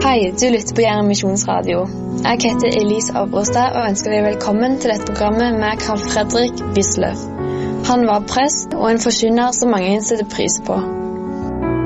Hei, du lytter på Jæren Misjonsradio. Jeg heter Elise Abrostad og ønsker deg velkommen til dette programmet med Carl Fredrik Wisløff. Han var prest og en forkynner som mange setter pris på.